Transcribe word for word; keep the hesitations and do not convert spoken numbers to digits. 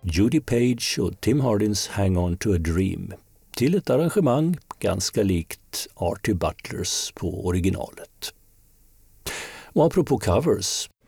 Judy Page och Tim Hardins Hang On To A Dream till ett arrangemang ganska likt Artie Butlers på originalet. Och apropå covers